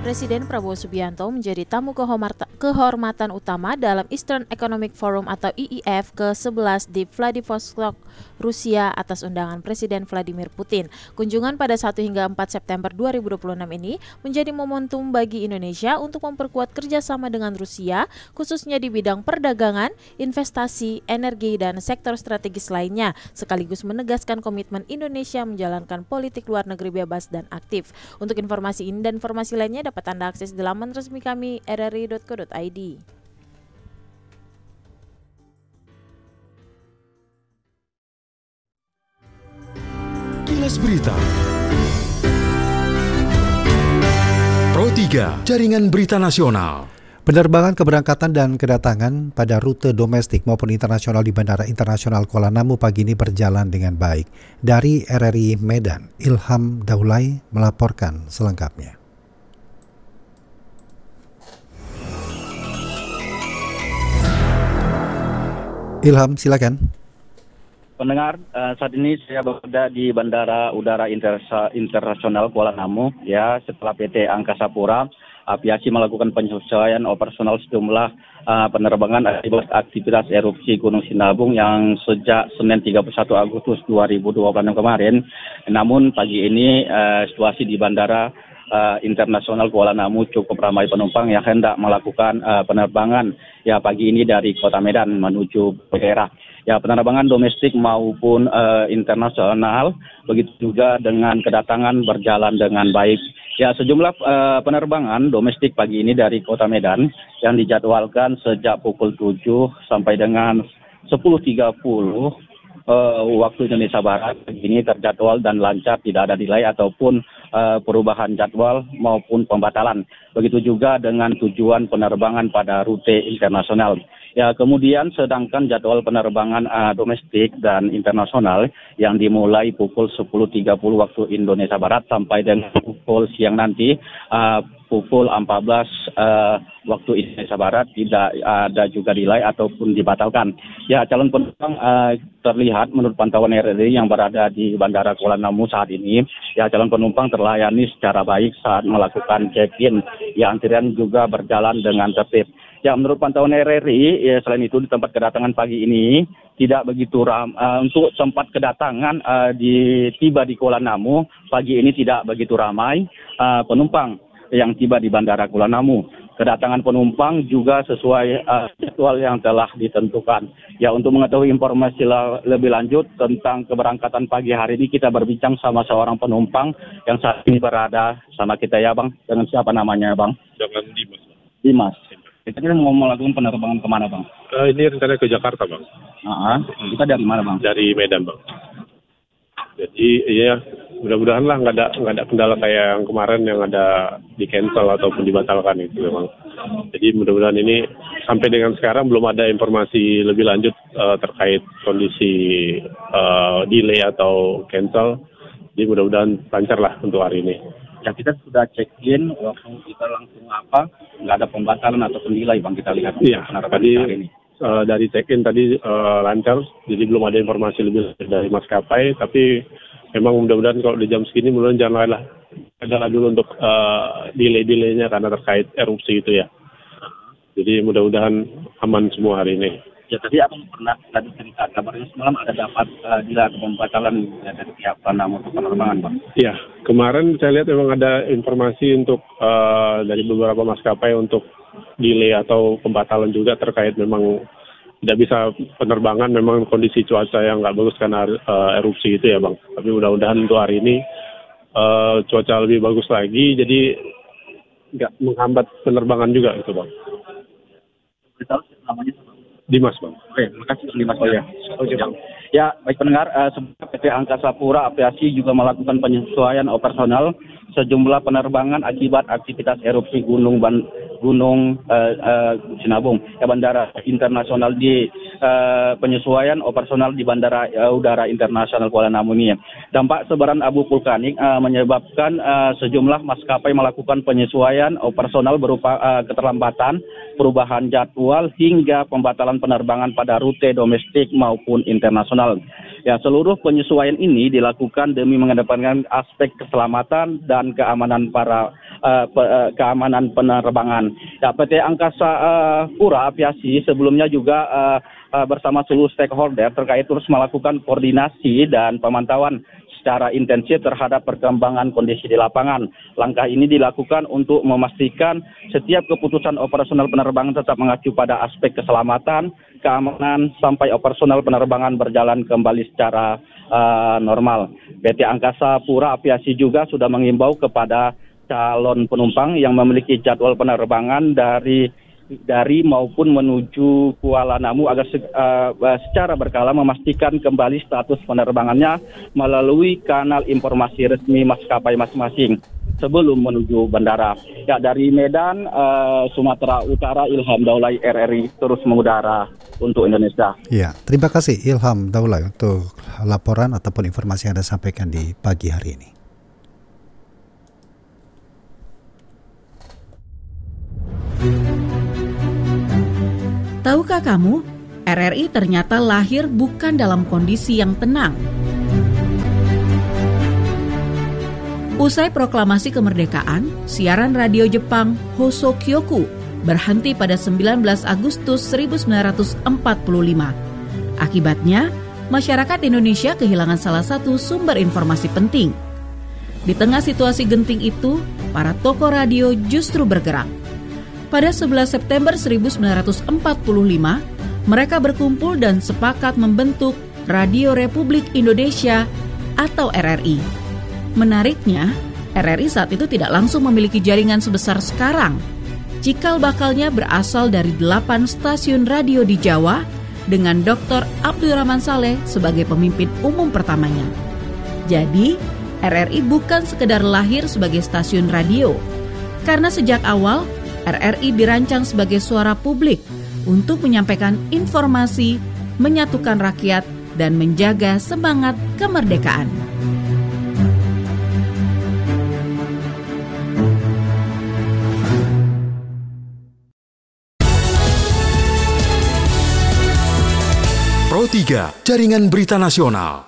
Presiden Prabowo Subianto menjadi tamu kehormatan utama dalam Eastern Economic Forum atau EEF ke-11 di Vladivostok, Rusia atas undangan Presiden Vladimir Putin. Kunjungan pada 1 hingga 4 September 2026 ini menjadi momentum bagi Indonesia untuk memperkuat kerjasama dengan Rusia, khususnya di bidang perdagangan, investasi, energi, dan sektor strategis lainnya, sekaligus menegaskan komitmen Indonesia menjalankan politik luar negeri bebas dan aktif. Untuk informasi ini dan informasi lainnya dapat Anda akses di laman resmi kami rri.co.id. Kilas Berita Pro 3, Jaringan Berita Nasional. Penerbangan keberangkatan dan kedatangan pada rute domestik maupun internasional di Bandara Internasional Kuala Namu pagi ini berjalan dengan baik. Dari RRI Medan, Ilham Daulay melaporkan selengkapnya. Ilham, silakan. Pendengar, saat ini saya berada di Bandara Udara Internasional Kuala Namu. Ya, setelah PT Angkasa Pura Aviasi melakukan penyesuaian operasional sejumlah penerbangan akibat aktivitas erupsi Gunung Sinabung yang sejak Senin 31 Agustus 2026 kemarin. Namun pagi ini situasi di Bandara Internasional Kuala Namu cukup ramai penumpang yang hendak melakukan penerbangan ya pagi ini dari Kota Medan menuju daerah. Ya, penerbangan domestik maupun internasional, begitu juga dengan kedatangan berjalan dengan baik. Ya, sejumlah penerbangan domestik pagi ini dari Kota Medan yang dijadwalkan sejak pukul 7 sampai dengan 10.30 waktu Indonesia Barat ini terjadwal dan lancar, tidak ada delay ataupun perubahan jadwal maupun pembatalan. Begitu juga dengan tujuan penerbangan pada rute internasional. Ya, kemudian sedangkan jadwal penerbangan domestik dan internasional yang dimulai pukul 10.30 waktu Indonesia Barat sampai dengan pukul siang nanti pukul 14 waktu Indonesia Barat tidak ada juga delay ataupun dibatalkan. Ya, calon penumpang terlihat menurut pantauan RRI yang berada di Bandara Kuala Namu saat ini, ya calon penumpang terlayani secara baik saat melakukan check-in. Ya, antrian juga berjalan dengan tertib. Ya, menurut pantauan RRI, ya, selain itu di tempat kedatangan pagi ini tidak begitu untuk tempat kedatangan tiba di Kuala Namu pagi ini tidak begitu ramai penumpang yang tiba di Bandara Kuala Namu. Kedatangan penumpang juga sesuai jadwal yang telah ditentukan. Ya, untuk mengetahui informasi lebih lanjut tentang keberangkatan pagi hari ini, kita berbincang sama seorang penumpang yang saat ini berada sama kita ya Bang. Dengan siapa namanya Bang? Dengan Dimas. Dimas. Kita mau melakukan penerbangan kemana Bang? Ini rencana ke Jakarta Bang. Kita dari mana Bang? Dari Medan Bang. Jadi ya mudah-mudahan lah nggak ada kendala kayak yang kemarin yang ada di cancel ataupun dibatalkan itu Bang. Jadi mudah-mudahan ini sampai dengan sekarang belum ada informasi lebih lanjut terkait kondisi delay atau cancel. Jadi mudah-mudahan lancar lah untuk hari ini. Ya, kita sudah check-in, waktu kita langsung nggak ada pembatalan ataupun delay Bang, kita lihat. Iya, tadi dari check-in tadi lancar, jadi belum ada informasi lebih dari maskapai, tapi memang mudah-mudahan kalau di jam segini mudah-mudahan jangan lah adalah dulu untuk delay-delaynya karena terkait erupsi itu ya. Jadi mudah-mudahan aman semua hari ini. Ya, tadi Abang pernah tadi cerita kabarnya semalam ada dapat delay pembatalan dari pihak Kuala Namu untuk penerbangan Bang. Iya, kemarin saya lihat memang ada informasi untuk dari beberapa maskapai untuk delay atau pembatalan juga terkait memang tidak bisa penerbangan, memang kondisi cuaca yang nggak bagus karena erupsi itu ya Bang. Tapi mudah-mudahan untuk hari ini cuaca lebih bagus lagi, jadi nggak menghambat penerbangan juga gitu Bang. Beritahu namanya Dimas Bang. Oke, terima kasih Dimas. Ya, baik pendengar, PT Angkasa Pura Aviasi juga melakukan penyesuaian operasional sejumlah penerbangan akibat aktivitas erupsi Gunung Sinabung. Ya, Bandara Internasional di penyesuaian operasional di Bandara Udara Internasional Kuala Namu ini. Dampak sebaran abu vulkanik menyebabkan sejumlah maskapai melakukan penyesuaian operasional berupa keterlambatan, perubahan jadwal hingga pembatalan penerbangan pada rute domestik maupun internasional. Ya, seluruh penyesuaian ini dilakukan demi mengedepankan aspek keselamatan dan keamanan para keamanan penerbangan. Ya, PT Angkasa Pura Aviasi sebelumnya juga bersama seluruh stakeholder terkait terus melakukan koordinasi dan pemantauan secara intensif terhadap perkembangan kondisi di lapangan. Langkah ini dilakukan untuk memastikan setiap keputusan operasional penerbangan tetap mengacu pada aspek keselamatan, keamanan, sampai operasional penerbangan berjalan kembali secara normal. PT Angkasa Pura Aviasi juga sudah mengimbau kepada calon penumpang yang memiliki jadwal penerbangan dari maupun menuju Kuala Namu agar secara berkala memastikan kembali status penerbangannya melalui kanal informasi resmi maskapai masing-masing sebelum menuju bandara. Ya, dari Medan, Sumatera Utara, Ilham Daulay, RRI terus mengudara untuk Indonesia. Ya, terima kasih Ilham Daulay untuk laporan ataupun informasi yang Anda sampaikan di pagi hari ini. Tahukah kamu, RRI ternyata lahir bukan dalam kondisi yang tenang. Usai proklamasi kemerdekaan, siaran radio Jepang Hosokyoku berhenti pada 19 Agustus 1945. Akibatnya, masyarakat Indonesia kehilangan salah satu sumber informasi penting. Di tengah situasi genting itu, para tokoh radio justru bergerak. Pada 11 September 1945, mereka berkumpul dan sepakat membentuk Radio Republik Indonesia atau RRI. Menariknya, RRI saat itu tidak langsung memiliki jaringan sebesar sekarang. Cikal bakalnya berasal dari 8 stasiun radio di Jawa dengan Dr. Abdurrahman Saleh sebagai pemimpin umum pertamanya. Jadi, RRI bukan sekedar lahir sebagai stasiun radio, karena sejak awal RRI dirancang sebagai suara publik untuk menyampaikan informasi, menyatukan rakyat, dan menjaga semangat kemerdekaan. Pro 3, Jaringan Berita Nasional.